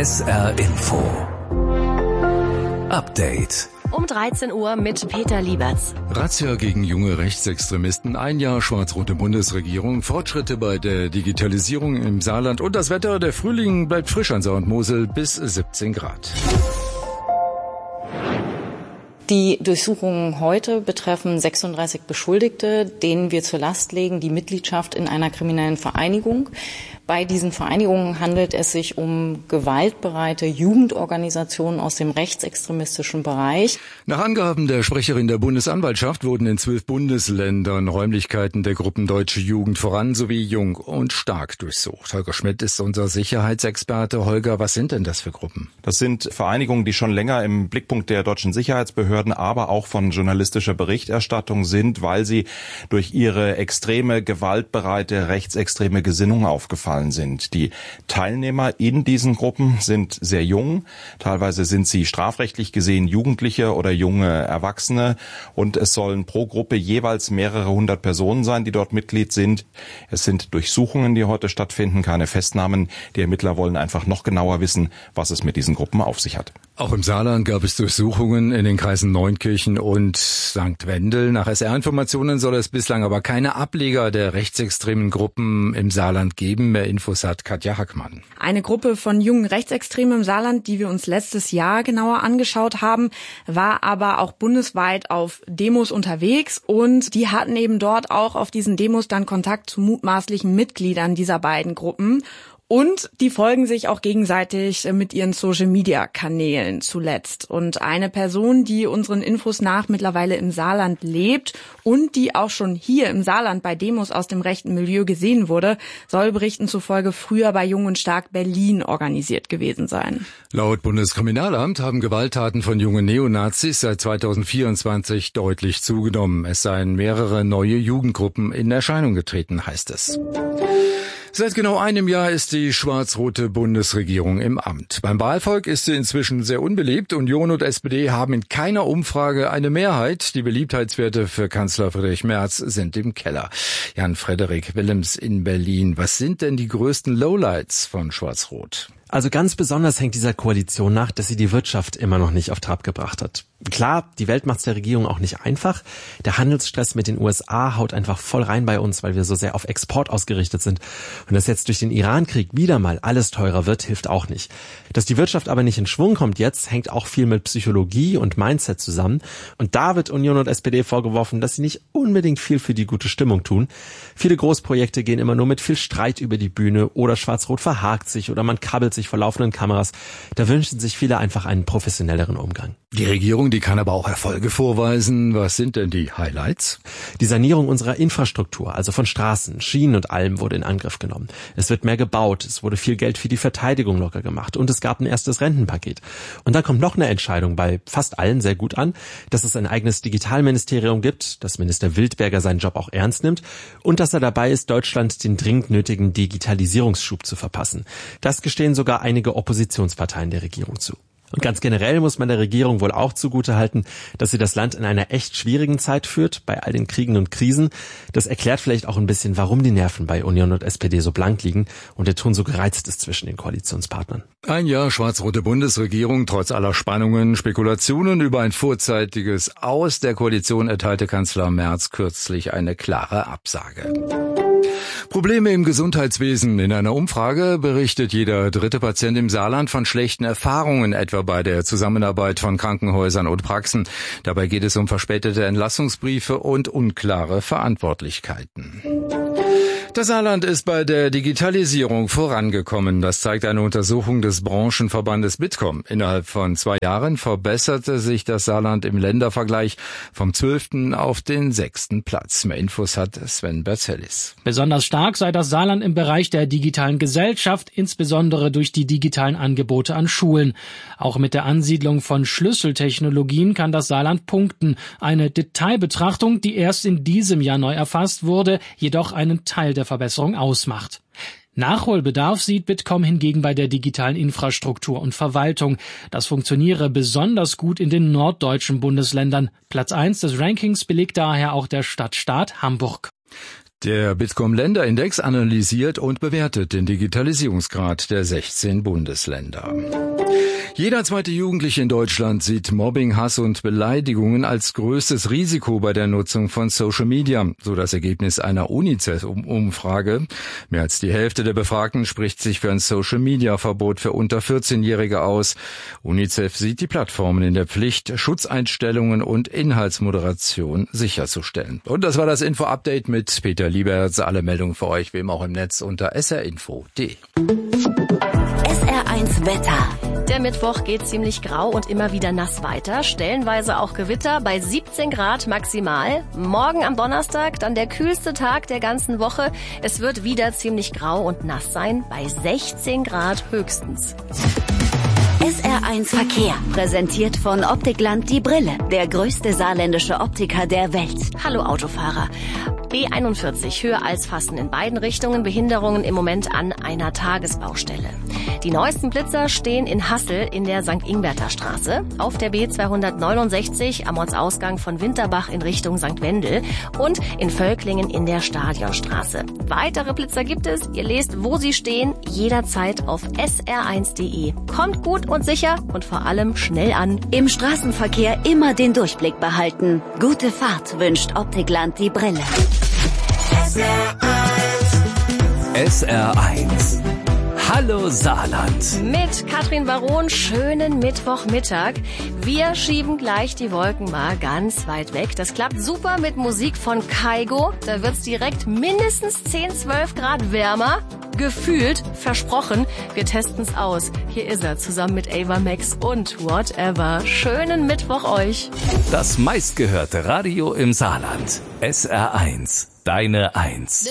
SR Info Update. Um 13 Uhr mit Peter Lieberts. Razzia gegen junge Rechtsextremisten, ein Jahr schwarz-rote Bundesregierung, Fortschritte bei der Digitalisierung im Saarland und das Wetter. Der Frühling bleibt frisch an Saar und Mosel bis 17 Grad. Die Durchsuchungen heute betreffen 36 Beschuldigte, denen wir zur Last legen die Mitgliedschaft in einer kriminellen Vereinigung. Bei diesen Vereinigungen handelt es sich um gewaltbereite Jugendorganisationen aus dem rechtsextremistischen Bereich. Nach Angaben der Sprecherin der Bundesanwaltschaft wurden in 12 Bundesländern Räumlichkeiten der Gruppen Deutsche Jugend voran sowie Jung und Stark durchsucht. Holger Schmidt ist unser Sicherheitsexperte. Holger, was sind denn das für Gruppen? Das sind Vereinigungen, die schon länger im Blickpunkt der deutschen Sicherheitsbehörden, aber auch von journalistischer Berichterstattung sind, weil sie durch ihre extreme, gewaltbereite, rechtsextreme Gesinnung aufgefallen sind. Die Teilnehmer in diesen Gruppen sind sehr jung. Teilweise sind sie strafrechtlich gesehen Jugendliche oder junge Erwachsene. Und es sollen pro Gruppe jeweils mehrere hundert Personen sein, die dort Mitglied sind. Es sind Durchsuchungen, die heute stattfinden, keine Festnahmen. Die Ermittler wollen einfach noch genauer wissen, was es mit diesen Gruppen auf sich hat. Auch im Saarland gab es Durchsuchungen in den Kreisen Neunkirchen und St. Wendel. Nach SR-Informationen soll es bislang aber keine Ableger der rechtsextremen Gruppen im Saarland geben. Mehr Infos hat Katja Hackmann. Eine Gruppe von jungen Rechtsextremen im Saarland, die wir uns letztes Jahr genauer angeschaut haben, war aber auch bundesweit auf Demos unterwegs und die hatten eben dort auch auf diesen Demos dann Kontakt zu mutmaßlichen Mitgliedern dieser beiden Gruppen. Und die folgen sich auch gegenseitig mit ihren Social-Media-Kanälen zuletzt. Und eine Person, die unseren Infos nach mittlerweile im Saarland lebt und die auch schon hier im Saarland bei Demos aus dem rechten Milieu gesehen wurde, soll Berichten zufolge früher bei Jung und Stark Berlin organisiert gewesen sein. Laut Bundeskriminalamt haben Gewalttaten von jungen Neonazis seit 2024 deutlich zugenommen. Es seien mehrere neue Jugendgruppen in Erscheinung getreten, heißt es. Seit genau einem Jahr ist die schwarz-rote Bundesregierung im Amt. Beim Wahlvolk ist sie inzwischen sehr unbeliebt. Union und SPD haben in keiner Umfrage eine Mehrheit. Die Beliebtheitswerte für Kanzler Friedrich Merz sind im Keller. Jan-Frederik Willems in Berlin. Was sind denn die größten Lowlights von Schwarz-Rot? Also ganz besonders hängt dieser Koalition nach, dass sie die Wirtschaft immer noch nicht auf Trab gebracht hat. Klar, die Welt macht's der Regierung auch nicht einfach. Der Handelsstress mit den USA haut einfach voll rein bei uns, weil wir so sehr auf Export ausgerichtet sind. Und dass jetzt durch den Iran-Krieg wieder mal alles teurer wird, hilft auch nicht. Dass die Wirtschaft aber nicht in Schwung kommt jetzt, hängt auch viel mit Psychologie und Mindset zusammen. Und da wird Union und SPD vorgeworfen, dass sie nicht unbedingt viel für die gute Stimmung tun. Viele Großprojekte gehen immer nur mit viel Streit über die Bühne oder Schwarz-Rot verhakt sich oder man kabbelt sich vor laufenden Kameras. Da wünschen sich viele einfach einen professionelleren Umgang. Die Regierung, die kann aber auch Erfolge vorweisen. Was sind denn die Highlights? Die Sanierung unserer Infrastruktur, also von Straßen, Schienen und allem, wurde in Angriff genommen. Es wird mehr gebaut, es wurde viel Geld für die Verteidigung locker gemacht und es gab ein erstes Rentenpaket. Und dann kommt noch eine Entscheidung bei fast allen sehr gut an, dass es ein eigenes Digitalministerium gibt, dass Minister Wildberger seinen Job auch ernst nimmt und dass er dabei ist, Deutschland den dringend nötigen Digitalisierungsschub zu verpassen. Das gestehen sogar einige Oppositionsparteien der Regierung zu. Und ganz generell muss man der Regierung wohl auch zugutehalten, dass sie das Land in einer echt schwierigen Zeit führt, bei all den Kriegen und Krisen. Das erklärt vielleicht auch ein bisschen, warum die Nerven bei Union und SPD so blank liegen und der Ton so gereizt ist zwischen den Koalitionspartnern. Ein Jahr schwarz-rote Bundesregierung, trotz aller Spannungen, Spekulationen über ein vorzeitiges Aus der Koalition erteilte Kanzler Merz kürzlich eine klare Absage. Probleme im Gesundheitswesen. In einer Umfrage berichtet jeder dritte Patient im Saarland von schlechten Erfahrungen, etwa bei der Zusammenarbeit von Krankenhäusern und Praxen. Dabei geht es um verspätete Entlassungsbriefe und unklare Verantwortlichkeiten. Das Saarland ist bei der Digitalisierung vorangekommen. Das zeigt eine Untersuchung des Branchenverbandes Bitkom. Innerhalb von 2 Jahren verbesserte sich das Saarland im Ländervergleich vom 12. auf den 6. Platz. Mehr Infos hat Sven Berzellis. Besonders stark sei das Saarland im Bereich der digitalen Gesellschaft, insbesondere durch die digitalen Angebote an Schulen. Auch mit der Ansiedlung von Schlüsseltechnologien kann das Saarland punkten. Eine Detailbetrachtung, die erst in diesem Jahr neu erfasst wurde, jedoch einen Teil der Verbesserung ausmacht. Nachholbedarf sieht Bitkom hingegen bei der digitalen Infrastruktur und Verwaltung. Das funktioniere besonders gut in den norddeutschen Bundesländern. Platz 1 des Rankings belegt daher auch der Stadtstaat Hamburg. Der Bitkom-Länderindex analysiert und bewertet den Digitalisierungsgrad der 16 Bundesländer. Jeder zweite Jugendliche in Deutschland sieht Mobbing, Hass und Beleidigungen als größtes Risiko bei der Nutzung von Social Media, so das Ergebnis einer UNICEF-Umfrage. Mehr als die Hälfte der Befragten spricht sich für ein Social-Media-Verbot für unter 14-Jährige aus. UNICEF sieht die Plattformen in der Pflicht, Schutzeinstellungen und Inhaltsmoderation sicherzustellen. Und das war das Info-Update mit Peter Lieberts. Alle Meldungen für euch, wie immer auch im Netz unter srinfo.de. SR1 Wetter. Der Mittwoch geht ziemlich grau und immer wieder nass weiter. Stellenweise auch Gewitter bei 17 Grad maximal. Morgen am Donnerstag dann der kühlste Tag der ganzen Woche. Es wird wieder ziemlich grau und nass sein bei 16 Grad höchstens. SR1 Verkehr, präsentiert von Optikland die Brille, der größte saarländische Optiker der Welt. Hallo Autofahrer. B41 Höhe Alsfassen in beiden Richtungen, Behinderungen im Moment an einer Tagesbaustelle. Die neuesten Blitzer stehen in Hassel in der St. Ingberter Straße, auf der B269 am Ortsausgang von Winterbach in Richtung St. Wendel und in Völklingen in der Stadionstraße. Weitere Blitzer gibt es, ihr lest, wo sie stehen, jederzeit auf sr1.de. Kommt gut und sicher und vor allem schnell an. Im Straßenverkehr immer den Durchblick behalten. Gute Fahrt wünscht Optikland die Brille. SR1. Hallo Saarland. Mit Katrin Baron, schönen Mittwochmittag. Wir schieben gleich die Wolken mal ganz weit weg. Das klappt super mit Musik von Kygo. Da wird's direkt mindestens 10, 12 Grad wärmer. Gefühlt, versprochen. Wir testen's aus. Hier ist er, zusammen mit Ava Max und Whatever. Schönen Mittwoch euch. Das meistgehörte Radio im Saarland. SR1. Deine 1.